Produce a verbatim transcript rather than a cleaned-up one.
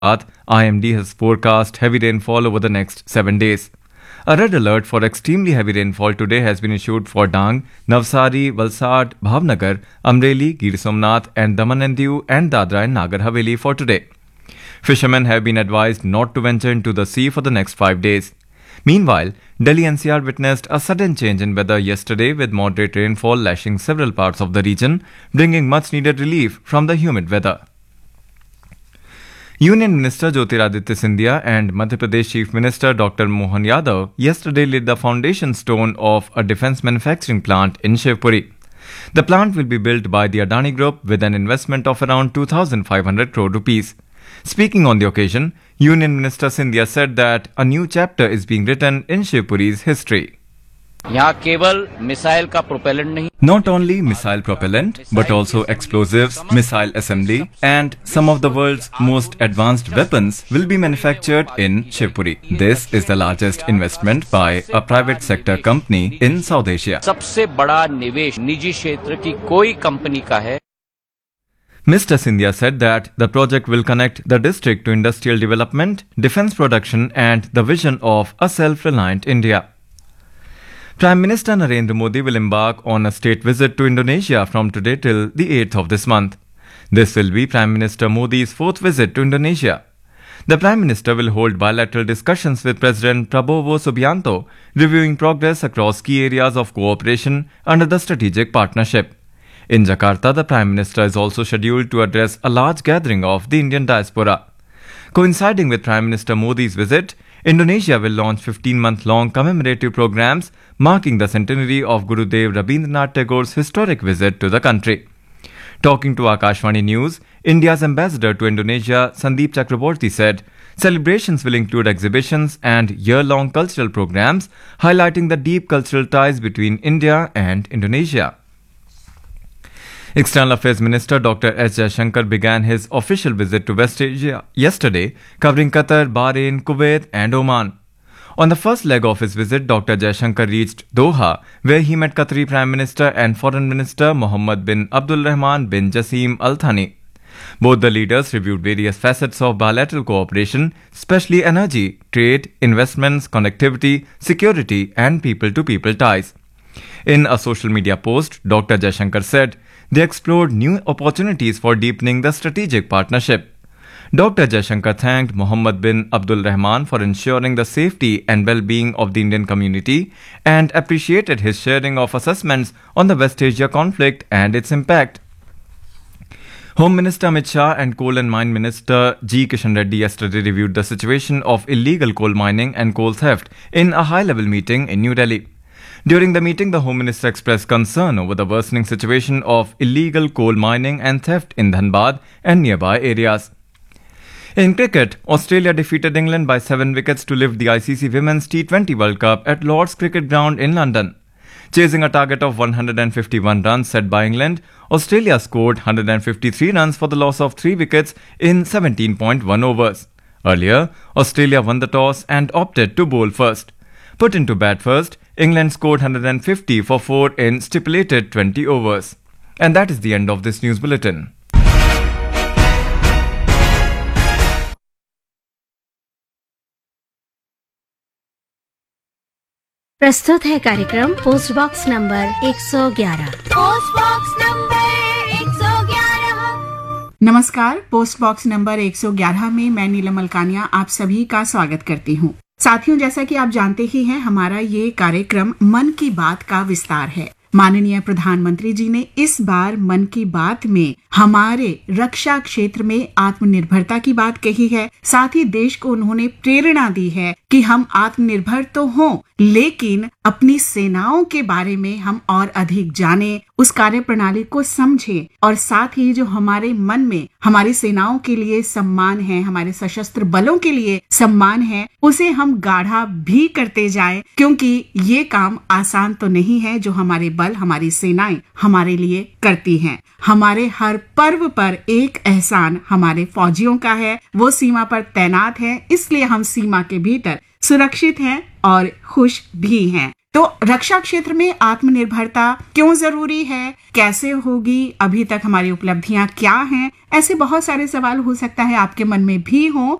I M D has forecast heavy rainfall over the next seven days. A red alert for extremely heavy rainfall today has been issued for Dang, Navsari, Valsad, Bhavnagar, Amreli, Gir Somnath and Daman and Diu and Dadra and Nagar Haveli for today. Fishermen have been advised not to venture into the sea for the next five days. Meanwhile, Delhi N C R witnessed a sudden change in weather yesterday with moderate rainfall lashing several parts of the region, bringing much needed relief from the humid weather. Union Minister Jyotiraditya Scindia and Madhya Pradesh Chief Minister Doctor Mohan Yadav yesterday laid the foundation stone of a defence manufacturing plant in Shivpuri. The plant will be built by the Adani Group with an investment of around two thousand five hundred crore rupees. Speaking on the occasion, Union Minister Scindia said that a new chapter is being written in Shivpuri's history. यहाँ केवल missile का propellant नहीं, Not only missile propellant, but also explosives, missile assembly, and some of the world's most advanced weapons will be manufactured in Shivpuri. This is the largest investment by a private sector company in South Asia. सबसे बड़ा निवेश निजी क्षेत्र की कोई company का है. Mister Scindia said that the project will connect the district to industrial development, defense production, and the vision of a self-reliant India. Prime Minister Narendra Modi will embark on a state visit to Indonesia from today till the eighth of this month. This will be Prime Minister Modi's fourth visit to Indonesia. The Prime Minister will hold bilateral discussions with President Prabowo Subianto, reviewing progress across key areas of cooperation under the strategic partnership. In Jakarta, the Prime Minister is also scheduled to address a large gathering of the Indian diaspora. Coinciding with Prime Minister Modi's visit, Indonesia will launch fifteen-month-long commemorative programs marking the centenary of Gurudev Rabindranath Tagore's historic visit to the country. Talking to Akashvani News, India's ambassador to Indonesia, Sandeep Chakraborty, said celebrations will include exhibitions and year-long cultural programs highlighting the deep cultural ties between India and Indonesia. External Affairs Minister Doctor S. Jaishankar began his official visit to West Asia yesterday, covering Qatar, Bahrain, Kuwait and Oman. On the first leg of his visit, Doctor Jaishankar reached Doha, where he met Qatari Prime Minister and Foreign Minister Mohammed bin Abdul Rahman bin Jassim Al Thani. Both the leaders reviewed various facets of bilateral cooperation, especially energy, trade, investments, connectivity, security and people-to-people ties. In a social media post, Doctor Jaishankar said they explored new opportunities for deepening the strategic partnership. Doctor Jaishankar thanked Mohammed bin Abdul Rahman for ensuring the safety and well-being of the Indian community and appreciated his sharing of assessments on the West Asia conflict and its impact. Home Minister Amit Shah and Coal and Mine Minister G. Kishan Reddy yesterday reviewed the situation of illegal coal mining and coal theft in a high-level meeting in New Delhi. During the meeting, the Home Minister expressed concern over the worsening situation of illegal coal mining and theft in Dhanbad and nearby areas. In cricket, Australia defeated England by seven wickets to lift the I C C Women's T twenty World Cup at Lord's Cricket Ground in London. Chasing a target of one hundred fifty-one runs set by England, Australia scored one hundred fifty-three runs for the loss of three wickets in seventeen point one overs. Earlier, Australia won the toss and opted to bowl first. Put into bat first, England scored one hundred fifty for four in stipulated twenty overs. And that is the end of this news bulletin. प्रस्तुत है कार्यक्रम post box number एक सौ ग्यारह। Post box number एक सौ ग्यारह। नमस्कार, पोस्ट बॉक्स नंबर एक सौ ग्यारह में मैं नीलम मलकानिया आप सभी का स्वागत करती हूँ। साथियों, जैसा कि आप जानते ही हैं, हमारा ये कार्यक्रम मन की बात का विस्तार है। माननीय प्रधानमंत्री जी ने इस बार मन की बात में हमारे रक्षा क्षेत्र में आत्मनिर्भरता की बात कही है। साथ ही देश को उन्होंने प्रेरणा दी है कि हम आत्मनिर्भर तो हों, लेकिन अपनी सेनाओं के बारे में हम और अधिक जानें, उस कार्य प्रणाली को समझें और साथ ही जो हमारे मन में हमारी सेनाओं के लिए सम्मान है, हमारे सशस्त्र बलों के लिए सम्मान है, उसे हम गाढ़ा भी करते जाएं, क्योंकि ये काम आसान तो नहीं है जो हमारे बल, हमारी सेनाएं हमारे लिए करती हैं। हमारे हर पर्व पर एक एहसान हमारे फौजियों का है, वो सीमा पर तैनात है, इसलिए हम सीमा के भीतर सुरक्षित हैं और खुश भी हैं। तो रक्षा क्षेत्र में आत्मनिर्भरता क्यों जरूरी है, कैसे होगी, अभी तक हमारी उपलब्धियां क्या हैं, ऐसे बहुत सारे सवाल हो सकता है आपके मन में भी हों।